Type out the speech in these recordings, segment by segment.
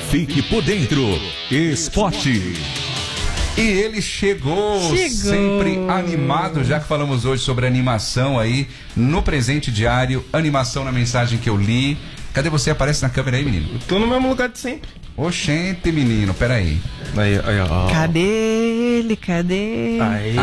Fique por dentro. Esporte. E ele chegou sempre animado, já que falamos hoje sobre animação aí, no presente diário, animação na mensagem que eu li. Cadê você? Aparece na câmera aí, menino. Eu tô no mesmo lugar de sempre. Oxente, menino, peraí. Aí, ó. Cadê ele? Cadê?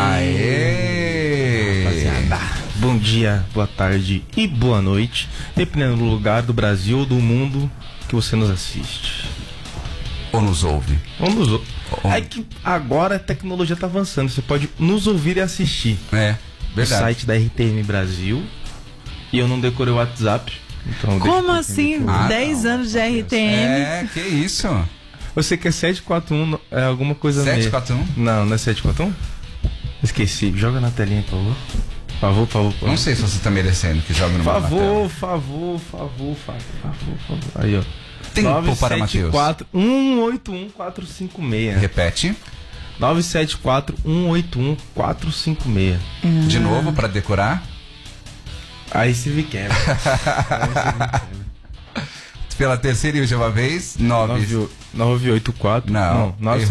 Aê! Rapaziada, bom dia, boa tarde e boa noite, dependendo do lugar do Brasil ou do mundo que você nos assiste. Ou nos ouve. Ou nos ouve. É que agora a tecnologia tá avançando, você pode nos ouvir e assistir. É, verdade. No site da RTM Brasil. E eu não decorei o WhatsApp. Então como assim? 10 anos de RTM. É, que isso? Você quer 741, é alguma coisa 741? Não é 741? Esqueci, joga na telinha, por favor. Não sei se você tá merecendo que jogue no meu Favor. Aí, ó. Tempo para Matheus. 974-181-456. Repete. 974-181-456. De novo, para decorar. Aí se me quebra. Pela terceira e última vez, 984. Não,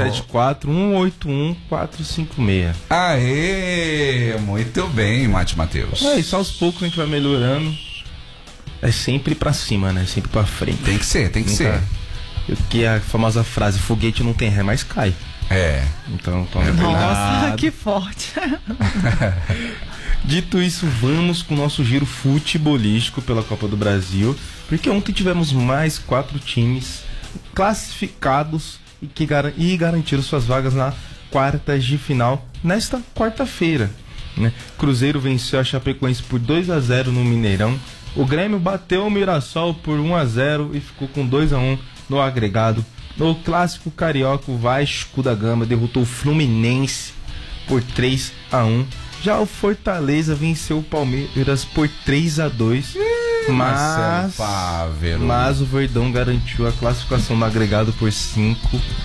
974-181-456. Aê! Muito bem, Mate Matheus. É, isso aos poucos a gente vai melhorando. É sempre pra cima, né? Sempre pra frente. Tem que ser. Que é a famosa frase, foguete não tem ré, mas cai. É. Então, toma Nossa, que forte. Dito isso, vamos com o nosso giro futebolístico pela Copa do Brasil, porque ontem tivemos mais 4 times classificados e garantiram suas vagas na quartas de final nesta quarta-feira, né? Cruzeiro venceu a Chapecoense por 2-0 no Mineirão. O Grêmio bateu o Mirassol por 1-0 e ficou com 2-1 no agregado. No clássico carioca, o Vasco da Gama derrotou o Fluminense por 3-1. Já o Fortaleza venceu o Palmeiras por 3-2. Mas o Verdão garantiu a classificação no agregado por 5-3.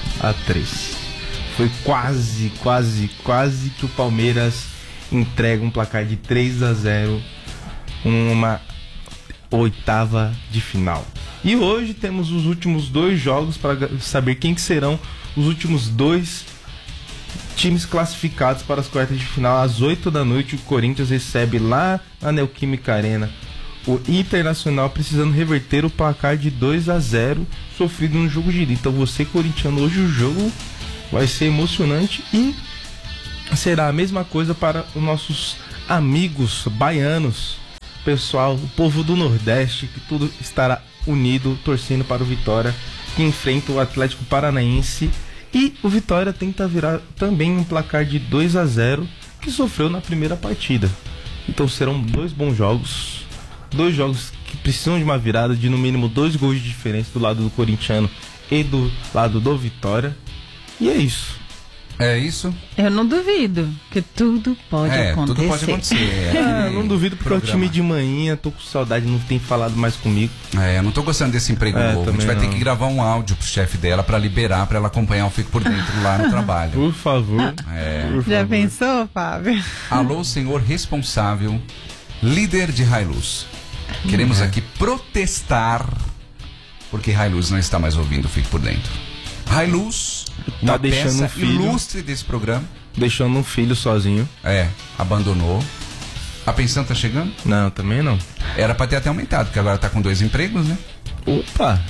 Foi quase que o Palmeiras entrega um placar de 3-0, uma oitava de final. E hoje temos os últimos 2 jogos para saber quem que serão os últimos 2 times classificados para as quartas de final. Às 8 da noite, o Corinthians recebe lá na Neoquímica Arena o Internacional, precisando reverter o placar de 2-0 sofrido no jogo de ida. Então você, corintiano, hoje o jogo vai ser emocionante e será a mesma coisa para os nossos amigos baianos, pessoal, o povo do Nordeste, que tudo estará unido, torcendo para o Vitória, que enfrenta o Atlético Paranaense. E o Vitória tenta virar também um placar de 2-0 que sofreu na primeira partida. Então serão 2 bons jogos. 2 jogos que precisam de uma virada de no mínimo 2 gols de diferença do lado do corintiano e do lado do Vitória. E é isso. É isso? Eu não duvido, que tudo pode acontecer. Tudo pode acontecer. Eu não duvido porque o time de manhã, tô com saudade, não tem falado mais comigo. Eu não tô gostando desse emprego novo. A gente vai ter que gravar um áudio pro chefe dela pra liberar, pra ela acompanhar o Fico por Dentro lá no trabalho. Por favor. Já pensou, Fábio? Alô, senhor responsável, líder de Hilux. Queremos aqui protestar porque Hilux não está mais ouvindo o Fico por Dentro. Hilux, uma peça ilustre desse programa. Deixando um filho sozinho. Abandonou. A pensão tá chegando? Não, também não. Era pra ter até aumentado, porque agora tá com 2 empregos, né? Opa!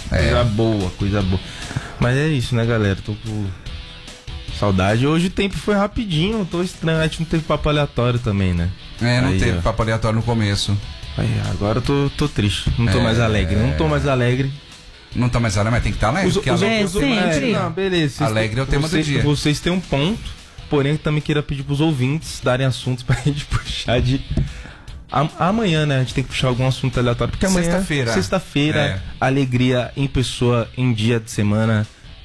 Coisa boa. Mas é isso, né, galera? Tô com saudade. Hoje o tempo foi rapidinho, tô estranho. A gente não teve papo aleatório também, né? Não teve papo aleatório no começo. Agora eu tô triste. Não tô mais alegre. Não tô mais alegre. Não tá mais alegre, mas tem que estar alegre. Sempre. Não, beleza. Alegre é o tema do dia. Vocês têm um ponto, porém eu também queria pedir pros ouvintes darem assuntos pra gente puxar de... Amanhã, né? A gente tem que puxar algum assunto aleatório. Porque amanhã, sexta-feira, alegria em pessoa, em dia de semana,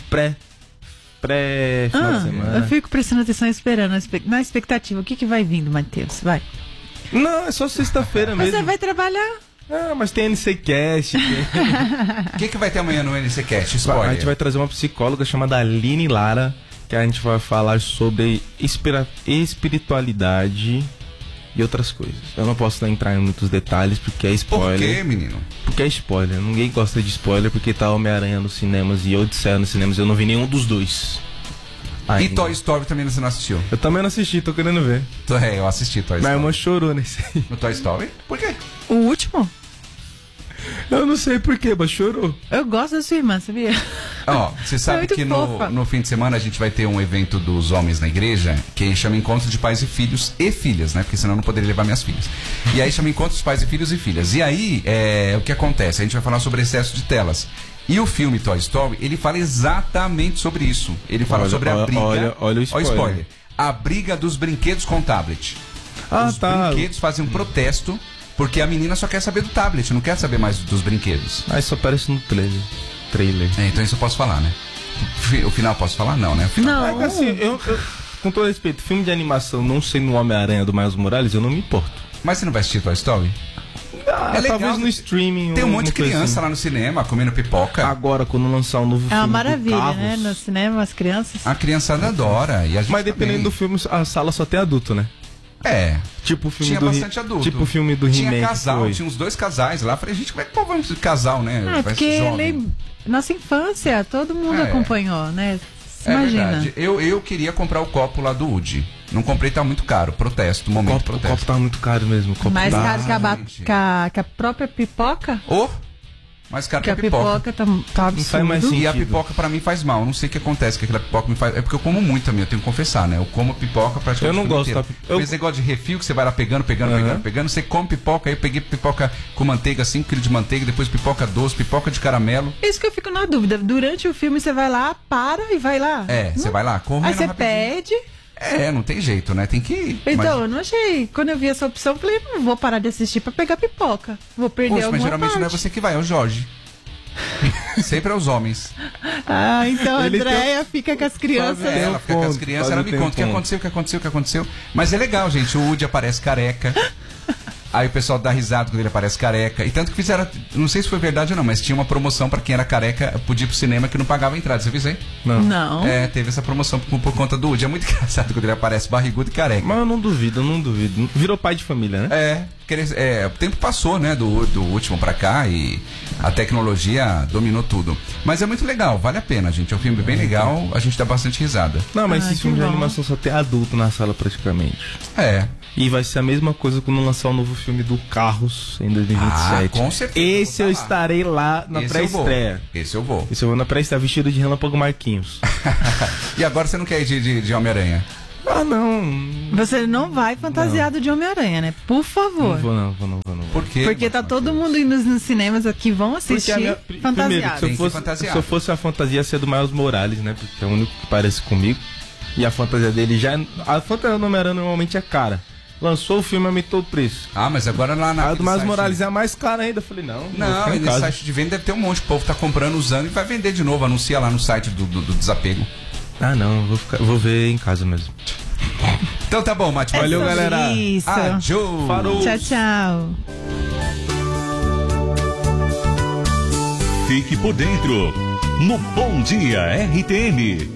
pré-final de semana. Eu fico prestando atenção e esperando, na expectativa. O que vai vindo, Matheus? Vai. Não, é só sexta-feira mesmo. Mas você vai trabalhar? Mas tem NCCast. O que vai ter amanhã no NCCast? Spoiler. A gente vai trazer uma psicóloga chamada Aline Lara, que a gente vai falar sobre espiritualidade e outras coisas. Eu não posso entrar em muitos detalhes porque é spoiler. Por quê, menino? Porque é spoiler. Ninguém gosta de spoiler porque tá Homem-Aranha nos cinemas e Odisseia nos cinemas. Eu não vi nenhum dos dois. E Toy Story também você não assistiu? Eu também não assisti, tô querendo ver. Eu assisti Toy Story. Minha irmã chorou nesse aí. No Toy Story? Por quê? O último? Eu não sei porquê, mas chorou. Eu gosto da sua irmã, sabia? Ó, você sabe muito que fofa. no fim de semana a gente vai ter um evento dos homens na igreja que chama Encontro de Pais e Filhos e Filhas, né? Porque senão eu não poderia levar minhas filhas. E aí chama Encontro de Pais e Filhos e Filhas. E aí, o que acontece? A gente vai falar sobre excesso de telas. E o filme Toy Story, ele fala exatamente sobre isso. Ele fala sobre a briga... Olha o spoiler. A briga dos brinquedos com tablet. Os brinquedos fazem um protesto porque a menina só quer saber do tablet, não quer saber mais dos brinquedos. Ah, isso aparece no trailer. Então isso eu posso falar, né? O final eu posso falar? Não, né? O final... Não. É que assim, eu, com todo respeito, filme de animação não sendo o Homem-Aranha do Miles Morales, eu não me importo. Mas você não vai assistir Toy Story? É legal, talvez no streaming. Tem um monte de criança assim lá no cinema comendo pipoca. Agora, quando lançar um novo filme. É uma maravilha, do Carros, né? No cinema, as crianças. A criançada adora. E a gente mas dependendo também. do filme, a sala só tem adulto, né? É. Tipo o filme Tinha do bastante adulto. Tipo o filme do He-Man. Tinha casal, tinha uns 2 casais lá. Falei, gente, como é que pô, vamos casal, né? Ah, porque nossa infância, todo mundo acompanhou, né? Imagina. Verdade. Eu queria comprar o copo lá do Woody. Não comprei, tá muito caro. Protesto, momento de protesto. O copo tá muito caro mesmo. O copo Mais tá... caro que a própria pipoca? Mais caro que a pipoca tá absurdo. Não faz mais sentido. E a pipoca pra mim faz mal. Não sei o que acontece, que aquela pipoca me faz... É porque eu como muito também, eu tenho que confessar, né? Eu como pipoca praticamente. Eu não gosto. Esse negócio de refil, que você vai lá pegando. Você come pipoca, aí eu peguei pipoca com manteiga, 5 kg de manteiga, depois pipoca doce, pipoca de caramelo. Isso que eu fico na dúvida. Durante o filme você vai lá, para e vai lá. Você vai lá, correndo aí você rapidinho. pede... não tem jeito, né? Tem que ir. Então, eu não achei. Quando eu vi essa opção, eu falei, não vou parar de assistir pra pegar pipoca. Vou perder alguma mas geralmente parte. não é você que vai, é o Jorge. Sempre é os homens. Ah, então a Andréia fica com as crianças. Ela fica com as crianças, ela me conta o que aconteceu. Mas é legal, gente. O Woody aparece careca. Aí o pessoal dá risada quando ele aparece careca. E tanto que fizeram, não sei se foi verdade ou não, mas tinha uma promoção pra quem era careca, podia ir pro cinema que não pagava a entrada. Você viu isso aí? Não. Teve essa promoção por conta do Woody. É muito engraçado quando ele aparece barrigudo e careca. Mas eu não duvido. Virou pai de família, né? O tempo passou, né, do último pra cá e a tecnologia dominou tudo. Mas é muito legal, vale a pena, gente. É um filme bem legal, a gente dá bastante risada. Não, mas esse filme de animação só tem adulto na sala praticamente. E vai ser a mesma coisa quando lançar o novo filme do Carros em 2027. Com certeza. Esse eu estarei lá na pré-estreia. Esse eu vou. Esse eu vou na pré-estreia vestido de Relâmpago Marquinhos. E agora você não quer ir de Homem-Aranha? Ah, não. Você não vai fantasiado de Homem-Aranha, né? Por favor. Não vou. Por quê? Porque tá todo mundo indo nos cinemas aqui, vão assistir fantasiado. Primeiro, se eu fosse a fantasia, ia ser do Miles Morales, né? Porque é o único que parece comigo. E a fantasia dele já... A fantasia do Homem-Aranha normalmente é cara. Lançou o filme, aumentou o preço. Mas agora lá na... A do Miles Morales é a mais cara ainda. Eu falei, não, e nesse site de venda deve ter um monte. O povo tá comprando, usando e vai vender de novo. Anuncia lá no site do desapego. Ah, não, vou ver em casa mesmo. Então tá bom, Mate. Valeu, galera. Isso. Adiós. Falou. Tchau. Fique por dentro no Bom Dia RTM.